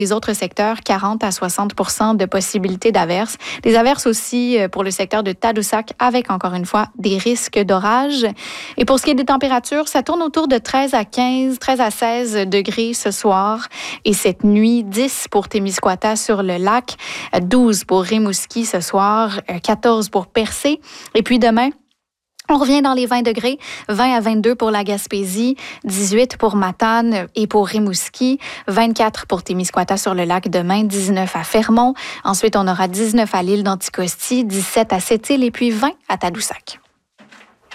Les autres secteurs, 40 à 60 % de possibilités d'averses. Des averses aussi pour le secteur de Tadoussac avec, encore une fois, des risques d'orage. Et pour ce qui est des températures, ça tourne autour de 13 à 15, 13 à 16 degrés ce soir. Et cette nuit, 10 pour Témiscouata sur le lac, 12 pour Rimouski ce soir, 14 pour Percé. Et puis demain, on revient dans les 20 degrés, 20 à 22 pour la Gaspésie, 18 pour Matane et pour Rimouski, 24 pour Témiscouata sur le lac demain, 19 à Fermont. Ensuite, on aura 19 à l'île d'Anticosti, 17 à Sept-Îles et puis 20 à Tadoussac.